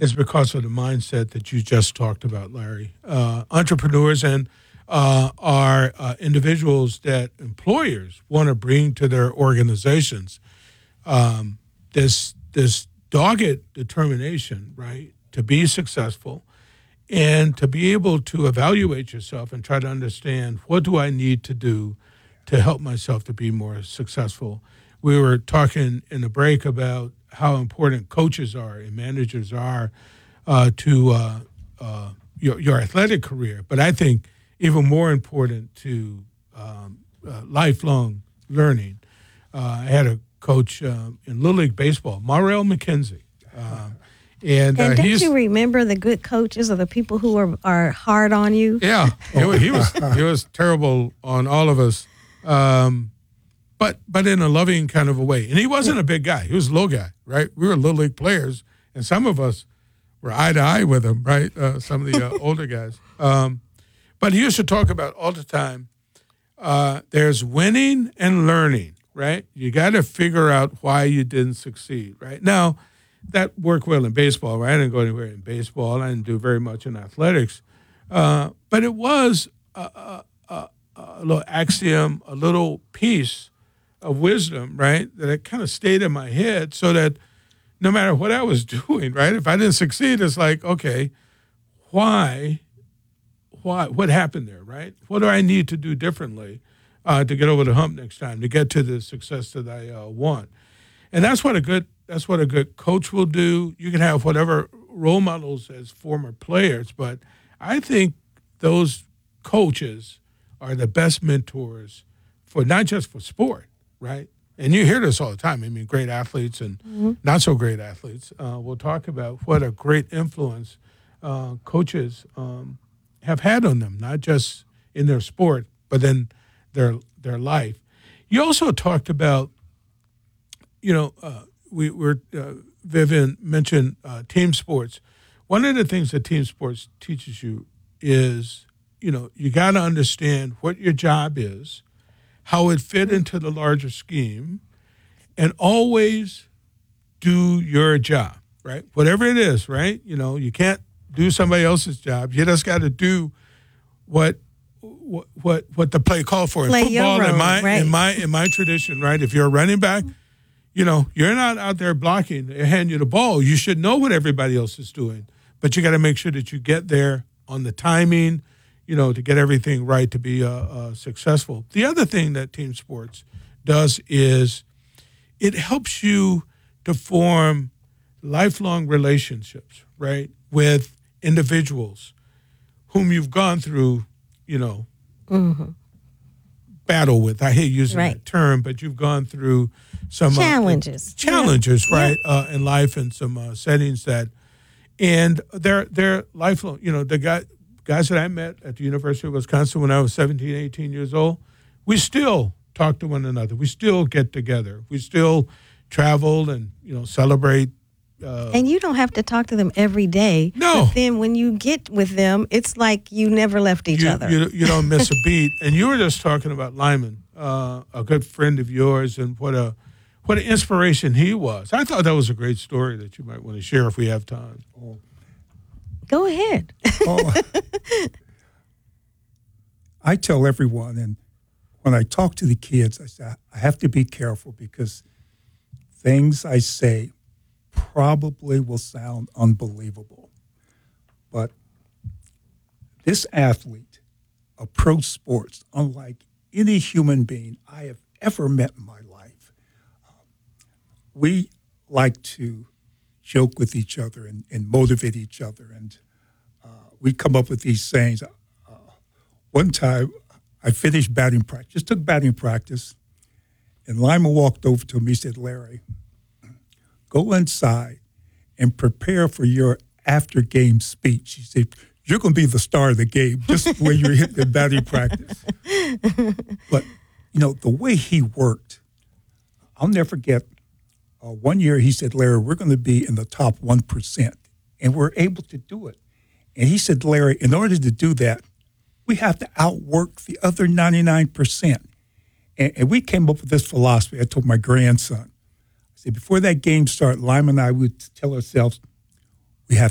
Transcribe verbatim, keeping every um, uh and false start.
is because of the mindset that you just talked about, Larry. Uh, entrepreneurs and uh, are uh, individuals that employers want to bring to their organizations. Um, this this dogged determination, right, to be successful and to be able to evaluate yourself and try to understand, what do I need to do to help myself to be more successful? We were talking in the break about how important coaches are and managers are uh, to uh, uh, your, your athletic career, but I think even more important to um, uh, lifelong learning. Uh, I had a coach uh, in Little League Baseball, Maurel McKenzie. Uh, and and uh, don't you remember the good coaches or the people who are, are hard on you? Yeah, he, was- he was he was terrible on all of us, um, but but in a loving kind of a way. And he wasn't a big guy; he was a little guy, right? We were Little League players, and some of us were eye to eye with him, right? Uh, some of the uh, older guys. Um, but he used to talk about all the time. Uh, there's winning and learning, right? You got to figure out why you didn't succeed, right? Now, that worked well in baseball, right? I didn't go anywhere in baseball. I didn't do very much in athletics. Uh, but it was a, a, a, a little axiom, a little piece of wisdom, right, that it kind of stayed in my head so that no matter what I was doing, right, if I didn't succeed, it's like, okay, why, why, what happened there, right? What do I need to do differently uh, to get over the hump next time, to get to the success that I uh, want? And that's what a good that's what a good coach will do. You can have whatever role models as former players, but I think those coaches are the best mentors for not just for sport, right? And you hear this all the time. I mean, great athletes and mm-hmm. not so great athletes. Uh, we'll talk about what a great influence uh, coaches um, have had on them, not just in their sport, but in their their life. You also talked about, you know, uh, we were, uh, Vivian mentioned uh, team sports. One of the things that team sports teaches you is, you know, you got to understand what your job is, how it fit into the larger scheme, and always do your job, right? Whatever it is, right? You know, you can't do somebody else's job. You just got to do what what what what the play called for. Play in football, your role, in my right. in my in my tradition, right? If you're a running back, you know, you're not out there blocking. They hand you the ball. You should know what everybody else is doing, but you got to make sure that you get there on the timing, you know, to get everything right to be uh, uh, successful. The other thing that team sports does is it helps you to form lifelong relationships, right, with individuals whom you've gone through, you know, mm-hmm. battle with. I hate using right. that term, but you've gone through some challenges, uh, challenges, yeah. right, yeah. Uh, in life and some uh, settings that, and they're they're lifelong. You know, the guy, guys that I met at the University of Wisconsin when I was seventeen, eighteen years old, we still talk to one another. We still get together. We still travel and, you know, celebrate. Uh, and you don't have to talk to them every day. No. But then when you get with them, it's like you never left each you, other. You, you don't miss a beat. And you were just talking about Lyman, uh, a good friend of yours, and what a what an inspiration he was. I thought that was a great story that you might want to share if we have time. Oh. Go ahead. oh. I tell everyone, and when I talk to the kids, I say, I have to be careful because things I say probably will sound unbelievable. But this athlete approached sports unlike any human being I have ever met in my life. Um, we like to joke with each other and, and motivate each other, and uh, we come up with these sayings. Uh, one time, I finished batting practice, just took batting practice, and Lyman walked over to me. He said, "Larry, go inside and prepare for your after-game speech." He said, "You're going to be the star of the game, just the way you're hitting the batting practice." But, you know, the way he worked, I'll never forget, uh, one year he said, "Larry, we're going to be in the top one percent," and we're able to do it. And he said, "Larry, in order to do that, we have to outwork the other ninety-nine percent. And, and we came up with this philosophy. I told my grandson, I said, before that game started, Lyman and I would tell ourselves,